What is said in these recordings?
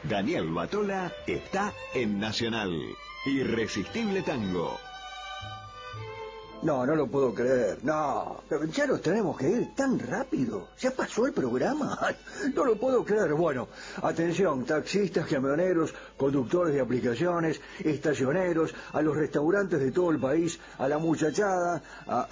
Daniel Batola está en Nacional. Irresistible Tango. No lo puedo creer. No, pero ya nos tenemos que ir tan rápido. ¿Ya pasó el programa? Ay, no lo puedo creer. Bueno, atención, taxistas, camioneros, conductores de aplicaciones, estacioneros, a los restaurantes de todo el país, a la muchachada,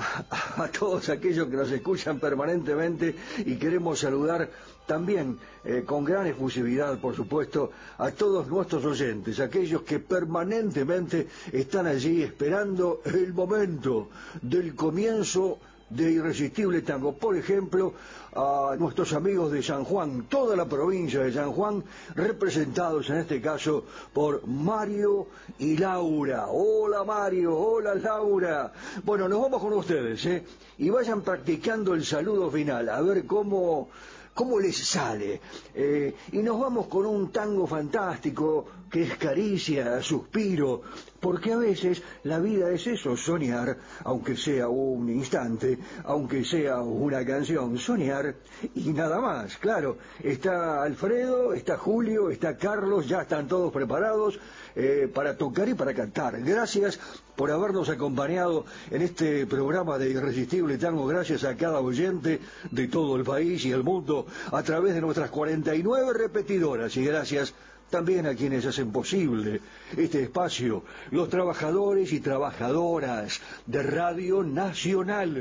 a todos aquellos que nos escuchan permanentemente, y queremos saludar también, con gran efusividad, por supuesto, a todos nuestros oyentes, aquellos que permanentemente están allí esperando el momento del comienzo de Irresistible Tango. Por ejemplo, a nuestros amigos de San Juan, toda la provincia de San Juan, representados en este caso por Mario y Laura. Hola Mario, hola Laura. Bueno, nos vamos con ustedes, y vayan practicando el saludo final, a ver cómo les sale. Y nos vamos con un tango fantástico que es caricia, suspiro, porque a veces la vida es eso, soñar, aunque sea un instante, aunque sea una canción, soñar y nada más. Claro, está Alfredo, está Julio, está Carlos, ya están todos preparados para tocar y para cantar. Gracias por habernos acompañado en este programa de Irresistible Tango. Gracias a cada oyente de todo el país y el mundo a través de nuestras 49 repetidoras, y gracias también a quienes hacen posible este espacio, los trabajadores y trabajadoras de Radio Nacional,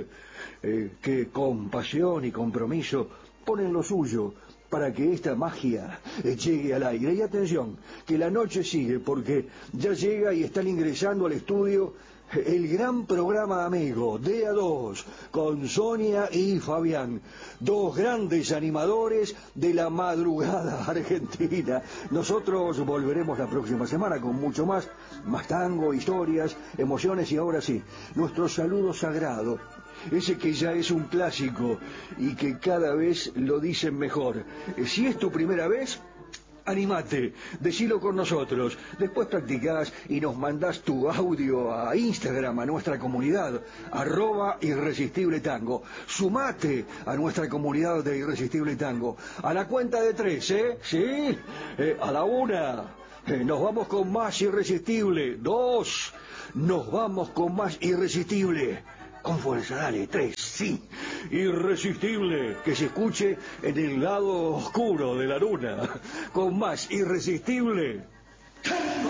que con pasión y compromiso ponen lo suyo para que esta magia llegue al aire. Y atención, que la noche sigue, porque ya llega y están ingresando al estudio el gran programa amigo, DA2, con Sonia y Fabián, dos grandes animadores de la madrugada argentina. Nosotros volveremos la próxima semana con mucho más tango, historias, emociones, y ahora sí, nuestro saludo sagrado, ese que ya es un clásico y que cada vez lo dicen mejor. Si es tu primera vez, animate, decilo con nosotros, después practicás y nos mandás tu audio a Instagram, a nuestra comunidad, @Irresistible Tango. Sumate a nuestra comunidad de Irresistible Tango. A la cuenta de 3, ¿sí? A la 1, nos vamos con más Irresistible. 2, nos vamos con más Irresistible. Con fuerza, dale, 3, sí. Irresistible, que se escuche en el lado oscuro de la luna. Con más Irresistible.